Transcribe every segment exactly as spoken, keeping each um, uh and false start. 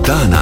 dana.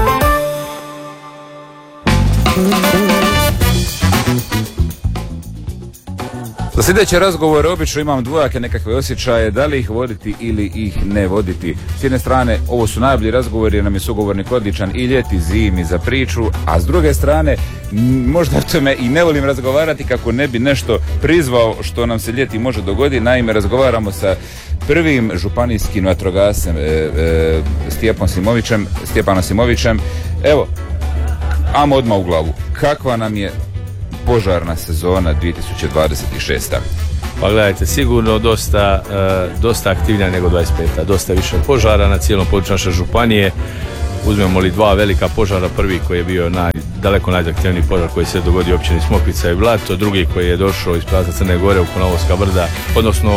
Za sljedeće razgovore obično imam dvojake nekakve osjećaje, da li ih voditi ili ih ne voditi. S jedne strane, ovo su najbolji razgovori jer nam je sugovornik odličan i ljeti, i zimi za priču, a s druge strane, možda to me i ne volim razgovarati kako ne bi nešto prizvao što nam se ljeti može dogoditi. Naime, razgovaramo sa prvim županijskim vatrogascem e, e, Stjepan Simovićem, Stjepanom Simovićem. Evo, ajmo odmah u glavu. Kakva nam je požarna sezona dvije tisuće dvadeset šesta? Pa gledajte, sigurno dosta, uh, dosta aktivnija nego dvadeset peta. Dosta više požara na cijelom području naše županije. Uzmemo li dva velika požara, prvi koji je bio naj, daleko najzahtjevniji požar koji se dogodio u općini Smokvica i Blato, drugi koji je došao iz pravca Crne Gore u Konavolska brda, odnosno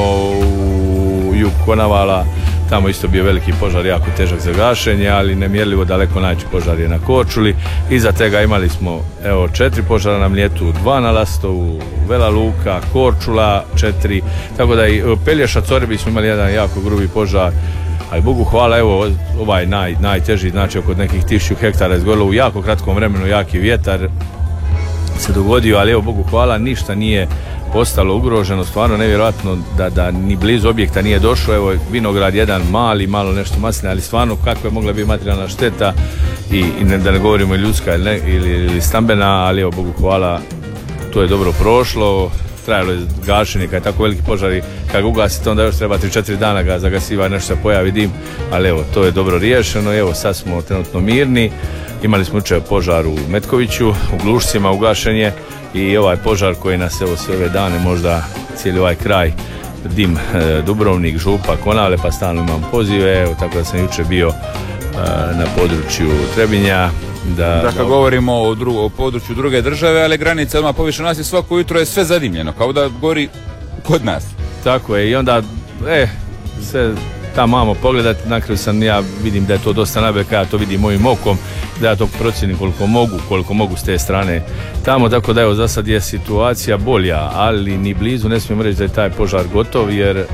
u jug Konavala. Tamo isto bio veliki požar, jako težak za gašenje, ali nemjerljivo daleko najveći požar je na Korčuli. Iza tega imali smo evo četiri požara na Mljetu, dva na Lastovu, Vela Luka, Korčula, četiri. Tako da i Pelješa, Corebi smo imali jedan jako grubi požar. Ali Bogu hvala, evo ovaj naj, najteži, znači oko nekih tisuću hektara izgorilo u jako kratkom vremenu, jaki vjetar se dogodio, ali evo Bogu hvala, ništa nije ostalo ugroženo, stvarno nevjerojatno da, da ni blizu objekta nije došlo. Evo vinograd jedan mali, malo nešto masline, ali stvarno kakva je mogla biti materijalna šteta i, i ne, da ne govorimo i ljudska ili, ne, ili, ili stambena, ali evo Bogu hvala, to je dobro prošlo. Trajalo je gašenje, kad je tako veliki požari, kad ga ugasite onda još treba tri četiri dana ga zagasiva, nešto se pojavi dim, ali evo to je dobro riješeno. Evo sad smo trenutno mirni. Imali smo jučer požar u Metkoviću, u Glušcima ugašenje i ovaj požar koji nas evo sve ove dane, možda cijeli ovaj kraj, dim, e, Dubrovnik, Župa, Konavle, pa stalno imam pozive, evo tako da sam jučer bio e, na području Trebinja. Da, da kad govorimo o, dru, o području druge države, ali granice odmah poviše nas i svako jutro je sve zadimljeno, kao da gori kod nas. Tako je, i onda, e, sve tamo mamo pogledati, na kraju sam, ja vidim da je to dosta najbolje, kad ja to vidim mojim okom, da ja to procijenim koliko mogu, koliko mogu s te strane tamo, tako da evo za sad je situacija bolja, ali ni blizu ne smijem reći da je taj požar gotov, jer e,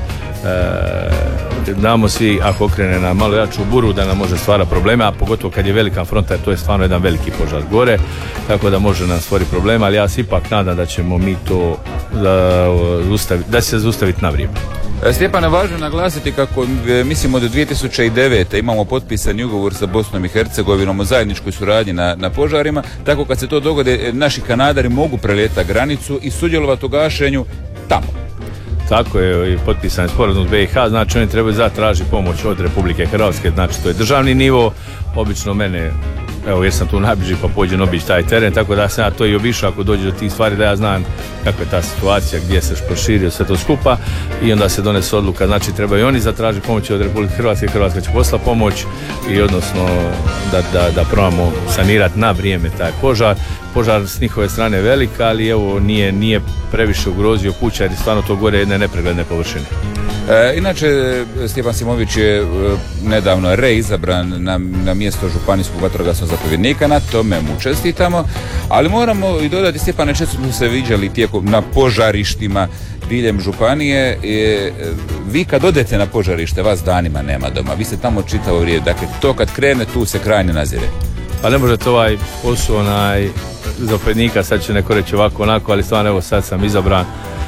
znamo svi ako okrene na malo jaču buru da nam može stvara probleme, a pogotovo kad je velika fronta, jer to je stvarno jedan veliki požar gore, tako da može nam stvoriti problema, ali ja se ipak nadam da ćemo mi to da, da će se zaustaviti na vrijeme. Stjepane, važno je naglasiti kako mislim od dvije tisuće devete imamo potpisani ugovor sa Bosnom i Hercegovinom o zajedničkoj suradnji na, na požarima, tako kad se to dogode naši kanadari mogu preletati granicu i sudjelovati u gašenju tamo. Tako je, i potpisan sporazum s B i H, znači oni trebaju zatražiti pomoć od Republike Hrvatske, znači to je državni nivo, obično mene, evo jer sam tu najbliži pa pođem obići taj teren, tako da sam ja to i obišao ako dođe do tih stvari da ja znam kakva je ta situacija, gdje se proširio sve to skupa i onda se donese odluka, znači trebaju oni zatražiti pomoć od Republike Hrvatske, Hrvatska će poslati pomoć i odnosno da, da, da probamo sanirati na vrijeme taj požar. Požar s njihove strane velika, ali evo nije, nije previše ugrozio kuća jer stvarno to gore jedne nepregledne površine. E, inače, Stjepan Simović je e, nedavno reizabran na, na mjesto županijskog vatrogasnog zapovjednika, na tome mu čestitamo, ali moramo i dodati, Stjepane, često smo se viđali tijekom na požarištima diljem županije. E, vi kad odete na požarište, vas danima nema doma, vi ste tamo čitavo vrijeme, dakle to kad krene tu se kraj ne nazire. Pa ne možete ovaj posao onaj zapovjednika, sad će neko reći ovako onako, ali stvarno evo sad sam izabran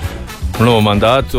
u novom mandatu,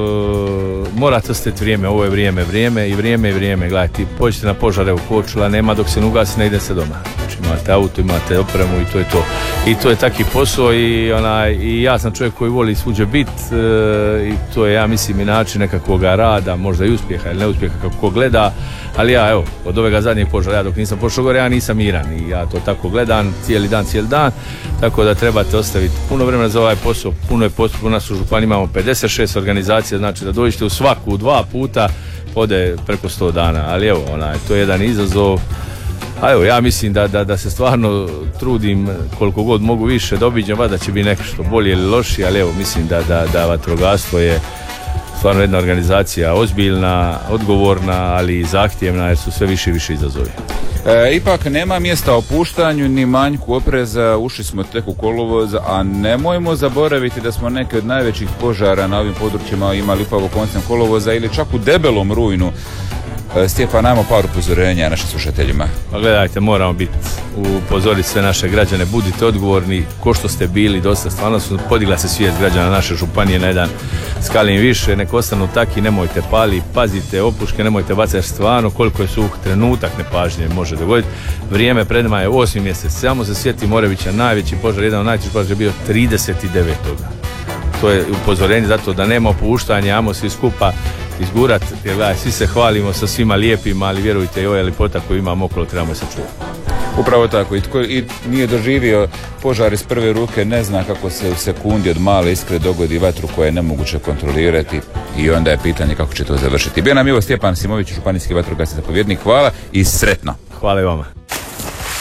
e, morate ostati vrijeme, ovo je vrijeme, vrijeme i vrijeme i vrijeme, gledajte, ti pođete na požare u Korčula, nema dok se ne ugasi, ne ide se doma, znači imate auto, imate opremu i to je to, i to je taki posao i, onaj, i ja sam čovjek koji voli svuđe bit e, i to je, ja mislim, i način nekakvog rada, možda i uspjeha ili neuspjeha kako ko gleda, ali ja evo, od ovega zadnjeg požara, ja dok nisam pošao gore, ja nisam miran i ja to tako gledam cijeli dan, cijeli dan, tako da trebate ostaviti puno vremena za ovaj posao, puno je posao, u nas u županiji imamo pedeset šest organizacija, znači da dođete u svaku dva puta, ode preko sto dana, ali evo, onaj, to je jedan izazov, a evo, ja mislim da, da, da se stvarno trudim koliko god mogu više da obiđem, da će biti nešto bolje ili lošije, ali evo, mislim da, da, da vatrogastvo je stvarno jedna organizacija ozbiljna, odgovorna, ali i zahtjevna jer su sve više i više izazovi. E, ipak nema mjesta opuštanju ni manjku opreza, ušli smo tek u kolovoz, a nemojmo zaboraviti da smo neke od najvećih požara na ovim područjima imali upravo koncem kolovoza ili čak u debelom rujnu. Stjepan, najmo par upozorenja našim slušateljima. Pa gledajte, moramo biti upozoriti sve naše građane, budite odgovorni ko što ste bili dosta, stvarno su podigla se svijest građana naše županije na jedan skalin više, nek ostanu taki, nemojte pali, pazite opuške, nemojte bacati, jer stvarno koliko je suh trenutak nepažnje može dogoditi. Vrijeme pred nama je osmi mjesec, samo se sjeti Morevića, najveći požar, jedan od najvećih požara je bio trideset devetog To je upozorenje zato da nema opuštanja, ajmo svi skupa izgurat, jer gledaj, svi se hvalimo sa svima lijepima, ali vjerujte i ova ljepota koju imamo okolo trebamo se čuvati. Upravo tako, i tko i nije doživio požar iz prve ruke ne zna kako se u sekundi od male iskre dogodi vatru koja je nemoguće kontrolirati i onda je pitanje kako će to završiti. Bio nam je ovo Stjepan Simović, županijski vatrogasni zapovjednik, hvala i sretno. Hvala i vama.